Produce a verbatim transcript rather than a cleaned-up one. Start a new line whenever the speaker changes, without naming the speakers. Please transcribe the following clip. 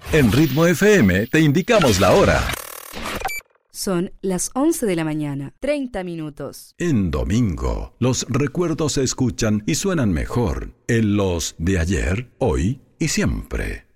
En Ritmo F M te indicamos la hora.
Son las once de la mañana, treinta minutos.
En domingo, los recuerdos se escuchan y suenan mejor en los de ayer, hoy y siempre.